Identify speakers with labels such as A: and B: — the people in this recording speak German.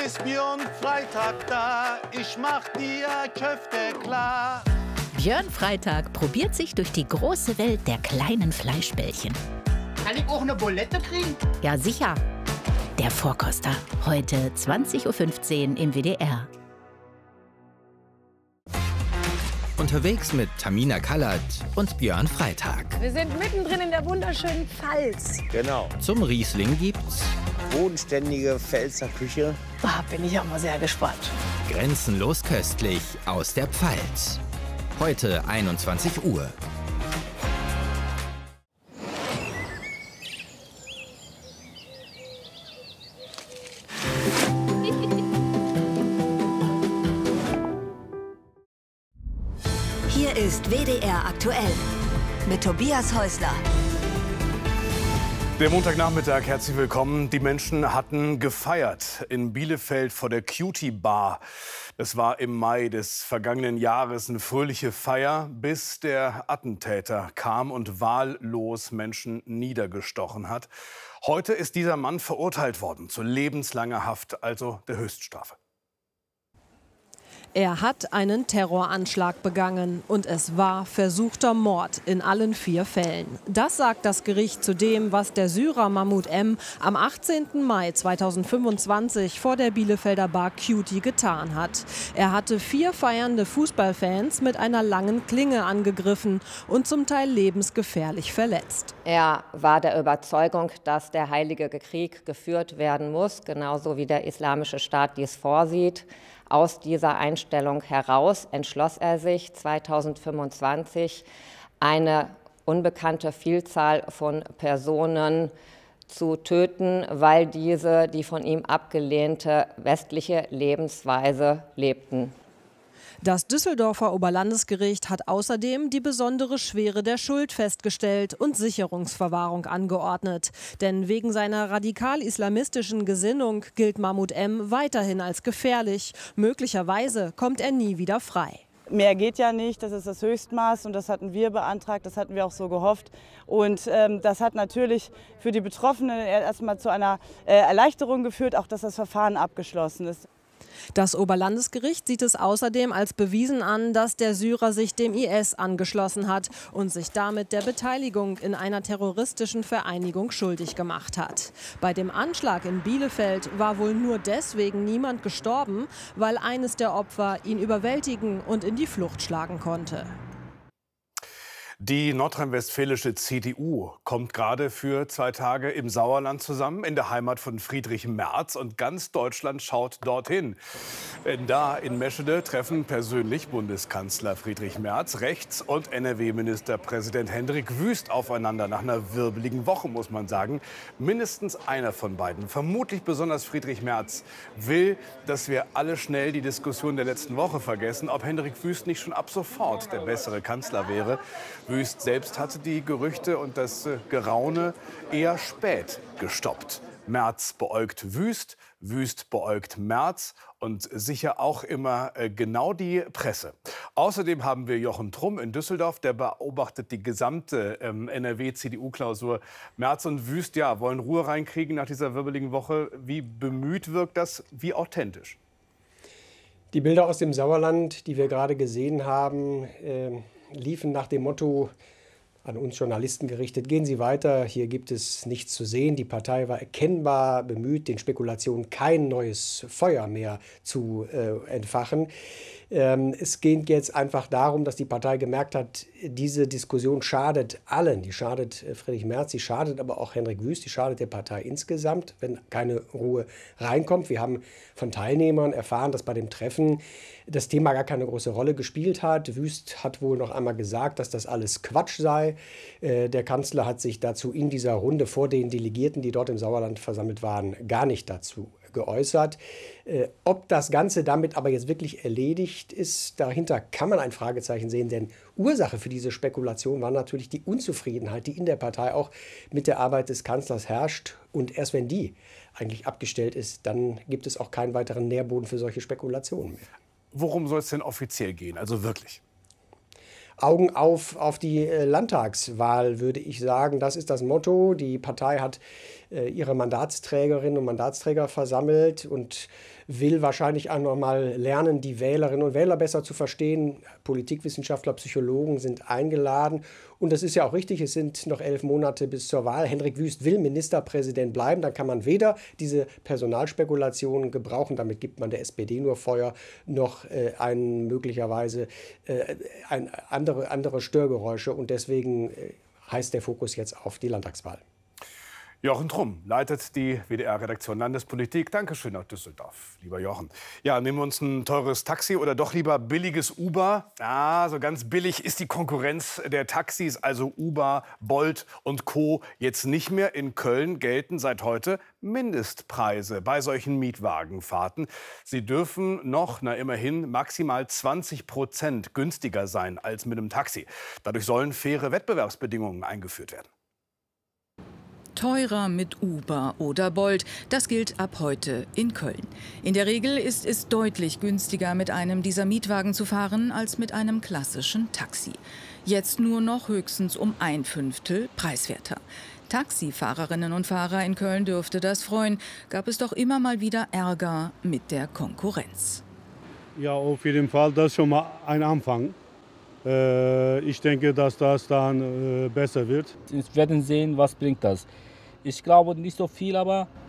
A: ist Björn Freitag da, ich mach dir Köfte klar.
B: Björn Freitag probiert sich durch die große Welt der kleinen Fleischbällchen.
C: Kann ich auch eine Bulette kriegen?
B: Ja, sicher. Der Vorkoster. Heute 20:15 Uhr im WDR.
D: Unterwegs mit Tamina Kallert und Björn Freitag.
E: Wir sind mittendrin in der wunderschönen Pfalz.
F: Genau.
D: Zum Riesling gibt's
F: Bodenständige Pfälzer Küche.
E: Bin ich auch mal sehr gespannt.
D: Grenzenlos köstlich aus der Pfalz. Heute 21 Uhr.
G: Hier ist WDR aktuell mit Tobias Häusler.
A: Der Montagnachmittag, herzlich willkommen. Die Menschen hatten gefeiert in Bielefeld vor der Cutie Bar. Es war im Mai des vergangenen Jahres eine fröhliche Feier, bis der Attentäter kam und wahllos Menschen niedergestochen hat. Heute ist dieser Mann verurteilt worden zu lebenslanger Haft, also der Höchststrafe.
H: Er hat einen Terroranschlag begangen und es war versuchter Mord in allen 4 Fällen. Das sagt das Gericht zu dem, was der Syrer Mahmoud M. am 18. Mai 2025 vor der Bielefelder Bar Cutie getan hat. Er hatte 4 feiernde Fußballfans mit einer langen Klinge angegriffen und zum Teil lebensgefährlich verletzt.
I: Er war der Überzeugung, dass der Heilige Krieg geführt werden muss, genauso wie der Islamische Staat dies vorsieht. Aus dieser Einstellung heraus entschloss er sich 2025, eine unbekannte Vielzahl von Personen zu töten, weil diese die von ihm abgelehnte westliche Lebensweise lebten.
H: Das Düsseldorfer Oberlandesgericht hat außerdem die besondere Schwere der Schuld festgestellt und Sicherungsverwahrung angeordnet. Denn wegen seiner radikal-islamistischen Gesinnung gilt Mahmoud M. weiterhin als gefährlich. Möglicherweise kommt er nie wieder frei.
J: Mehr geht ja nicht, das ist das Höchstmaß und das hatten wir beantragt, das hatten wir auch so gehofft. Und das hat natürlich für die Betroffenen erstmal zu einer Erleichterung geführt, auch dass das Verfahren abgeschlossen ist.
H: Das Oberlandesgericht sieht es außerdem als bewiesen an, dass der Syrer sich dem IS angeschlossen hat und sich damit der Beteiligung in einer terroristischen Vereinigung schuldig gemacht hat. Bei dem Anschlag in Bielefeld war wohl nur deswegen niemand gestorben, weil eines der Opfer ihn überwältigen und in die Flucht schlagen konnte.
A: Die nordrhein-westfälische CDU kommt gerade für 2 Tage im Sauerland zusammen, in der Heimat von Friedrich Merz. Und ganz Deutschland schaut dorthin. Denn da in Meschede treffen persönlich Bundeskanzler Friedrich Merz, Rechts- und NRW-Ministerpräsident Hendrik Wüst aufeinander. Nach einer wirbeligen Woche, muss man sagen. Mindestens einer von beiden, vermutlich besonders Friedrich Merz, will, dass wir alle schnell die Diskussion der letzten Woche vergessen, ob Hendrik Wüst nicht schon ab sofort der bessere Kanzler wäre. Wüst selbst hatte die Gerüchte und das Geraune eher spät gestoppt. Merz beäugt Wüst, Wüst beäugt Merz und sicher auch immer genau die Presse. Außerdem haben wir Jochen Trumm in Düsseldorf, der beobachtet die gesamte NRW-CDU-Klausur. Merz und Wüst, ja, wollen Ruhe reinkriegen nach dieser wirbeligen Woche. Wie bemüht wirkt das, wie authentisch?
K: Die Bilder aus dem Sauerland, die wir gerade gesehen haben, liefen nach dem Motto, an uns Journalisten gerichtet, gehen Sie weiter, hier gibt es nichts zu sehen. Die Partei war erkennbar bemüht, den Spekulationen kein neues Feuer mehr zu entfachen. Es geht jetzt einfach darum, dass die Partei gemerkt hat, diese Diskussion schadet allen. Die schadet Friedrich Merz, die schadet aber auch Hendrik Wüst, die schadet der Partei insgesamt, wenn keine Ruhe reinkommt. Wir haben von Teilnehmern erfahren, dass bei dem Treffen das Thema gar keine große Rolle gespielt hat. Wüst hat wohl noch einmal gesagt, dass das alles Quatsch sei. Der Kanzler hat sich dazu in dieser Runde vor den Delegierten, die dort im Sauerland versammelt waren, gar nicht dazu geäußert. Ob das Ganze damit aber jetzt wirklich erledigt ist, dahinter kann man ein Fragezeichen sehen, denn Ursache für diese Spekulation war natürlich die Unzufriedenheit, die in der Partei auch mit der Arbeit des Kanzlers herrscht. Und erst wenn die eigentlich abgestellt ist, dann gibt es auch keinen weiteren Nährboden für solche Spekulationen mehr.
A: Worum soll es denn offiziell gehen, also wirklich?
K: Augen auf die Landtagswahl, würde ich sagen. Das ist das Motto. Die Partei hat ihre Mandatsträgerinnen und Mandatsträger versammelt und will wahrscheinlich auch noch mal lernen, die Wählerinnen und Wähler besser zu verstehen. Politikwissenschaftler, Psychologen sind eingeladen. Und das ist ja auch richtig, es sind noch 11 Monate bis zur Wahl. Hendrik Wüst will Ministerpräsident bleiben. Dann kann man weder diese Personalspekulationen gebrauchen, damit gibt man der SPD nur Feuer, noch möglicherweise andere Störgeräusche. Und deswegen heißt der Fokus jetzt auf die Landtagswahl.
A: Jochen Trumm leitet die WDR-Redaktion Landespolitik. Dankeschön nach Düsseldorf, lieber Jochen. Ja, nehmen wir uns ein teures Taxi oder doch lieber billiges Uber? Ja, so ganz billig ist die Konkurrenz der Taxis, also Uber, Bolt und Co. jetzt nicht mehr. In Köln gelten seit heute Mindestpreise bei solchen Mietwagenfahrten. Sie dürfen noch, immerhin, maximal 20% günstiger sein als mit einem Taxi. Dadurch sollen faire Wettbewerbsbedingungen eingeführt werden.
L: Teurer mit Uber oder Bolt, das gilt ab heute in Köln. In der Regel ist es deutlich günstiger, mit einem dieser Mietwagen zu fahren, als mit einem klassischen Taxi. Jetzt nur noch höchstens um 1/5 preiswerter. Taxifahrerinnen und Fahrer in Köln dürfte das freuen. Gab es doch immer mal wieder Ärger mit der Konkurrenz.
M: Ja, auf jeden Fall, das ist schon mal ein Anfang. Ich denke, dass das dann besser wird.
N: Wir werden sehen, was bringt das. Ich glaube nicht so viel, aber